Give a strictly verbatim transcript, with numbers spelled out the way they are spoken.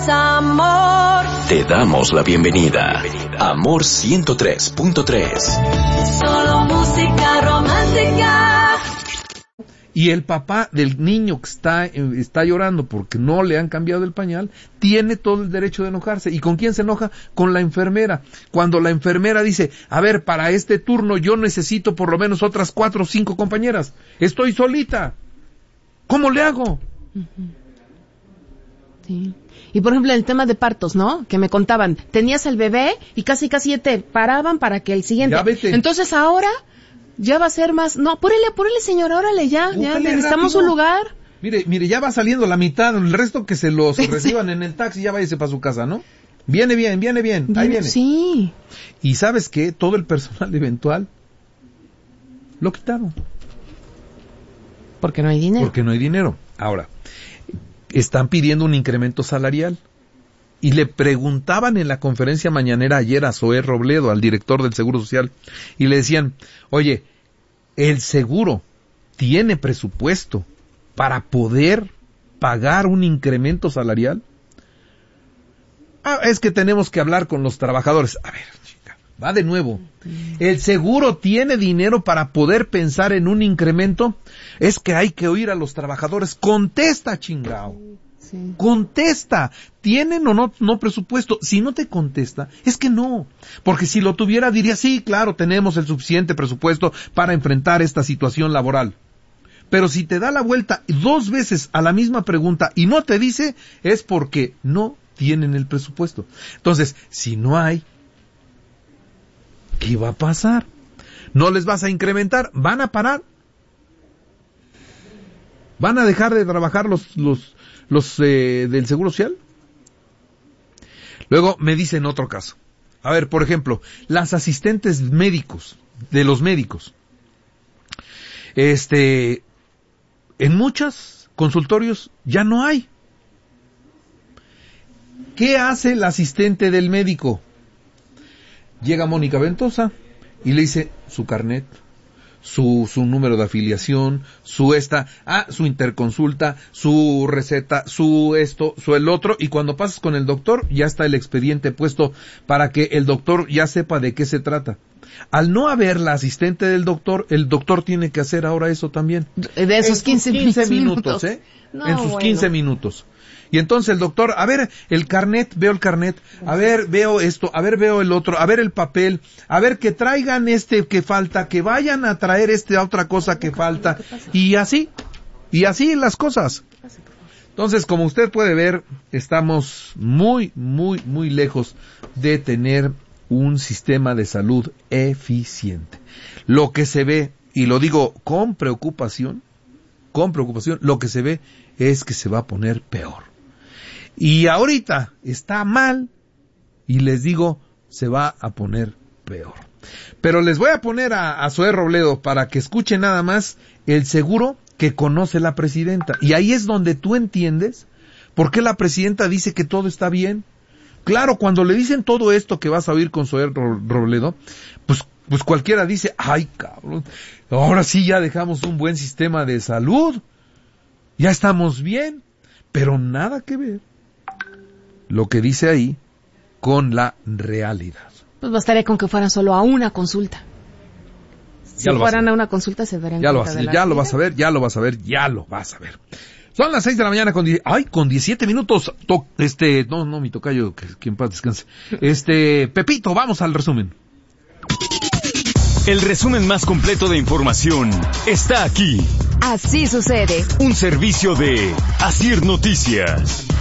Amor. Te damos la bienvenida. Amor ciento tres punto tres. Solo música romántica. Y el papá del niño que está, está llorando porque no le han cambiado el pañal, tiene todo el derecho de enojarse. ¿Y con quién se enoja? Con la enfermera. Cuando la enfermera dice, a ver, para este turno yo necesito por lo menos otras cuatro o cinco compañeras. Estoy solita. ¿Cómo le hago? Uh-huh. Sí. Y por ejemplo, el tema de partos, ¿no? Que me contaban, tenías el bebé y casi casi te paraban para que el siguiente. Ya vete. Entonces ahora ya va a ser más, no, apúrele, apúrele señor, órale ya, Búscale ya necesitamos rápido. un lugar. Mire, mire, ya va saliendo la mitad, el resto que se los reciban en el taxi, ya váyase para su casa, ¿no? Viene bien, viene bien, bien, ahí viene. Sí. Y ¿sabes qué? Todo el personal eventual lo quitaron. Porque no hay dinero. Porque no hay dinero. Ahora, están pidiendo un incremento salarial. Y le preguntaban en la conferencia mañanera ayer a Zoé Robledo, al director del Seguro Social, y le decían, oye, ¿el seguro tiene presupuesto para poder pagar un incremento salarial? Ah, es que tenemos que hablar con los trabajadores. A ver, chica, va de nuevo. ¿El seguro tiene dinero para poder pensar en un incremento? Es que hay que oír a los trabajadores. Contesta, chingao. Sí. Contesta. ¿Tienen o no, no presupuesto? Si no te contesta, es que no. Porque si lo tuviera, diría, sí, claro, tenemos el suficiente presupuesto para enfrentar esta situación laboral. Pero si te da la vuelta dos veces a la misma pregunta y no te dice, es porque no tienen el presupuesto. Entonces, si no hay, ¿qué va a pasar? ¿No les vas a incrementar? ¿Van a parar? ¿Van a dejar de trabajar los los los eh, del Seguro Social? Luego me dicen otro caso. A ver, por ejemplo, las asistentes médicos, de los médicos. Este, en muchos consultorios ya no hay. ¿Qué hace el asistente del médico? Llega Mónica Ventosa y le dice su carnet, su su número de afiliación, su esta, ah, su interconsulta, su receta, su esto, su el otro, y cuando pasas con el doctor ya está el expediente puesto para que el doctor ya sepa de qué se trata. Al no haber la asistente del doctor, el doctor tiene que hacer ahora eso también. De esos quince, quince minutos, minutos, ¿eh? No, en sus bueno. quince minutos. Y entonces el doctor, a ver, el carnet, veo el carnet, a ver, veo esto, a ver, veo el otro, a ver el papel, a ver que traigan este que falta, que vayan a traer esta otra cosa que falta, y así, y así las cosas. Entonces, como usted puede ver, estamos muy, muy, muy lejos de tener un sistema de salud eficiente. Lo que se ve, y lo digo con preocupación, con preocupación, lo que se ve es que se va a poner peor. Y ahorita está mal, y les digo, se va a poner peor. Pero les voy a poner a, a Zoé Robledo para que escuche nada más el seguro que conoce la presidenta. Y ahí es donde tú entiendes por qué la presidenta dice que todo está bien. Claro, cuando le dicen todo esto que vas a oír con Zoé Robledo, pues, pues cualquiera dice, ay cabrón, ahora sí ya dejamos un buen sistema de salud, ya estamos bien, pero nada que ver lo que dice ahí con la realidad. Pues bastaría con que fueran solo a una consulta. Si Ya lo vas a fueran ver. a una consulta se darían Ya lo cuenta vas, de la ya lo vida. vas a ver, ya lo vas a ver, ya lo vas a ver. Son las seis de la mañana con, die- ay, con diecisiete minutos. To- este, no, no, mi tocayo, que, que en paz descanse. Este, Pepito, vamos al resumen. El resumen más completo de información está aquí. Así sucede. Un servicio de Asir Noticias.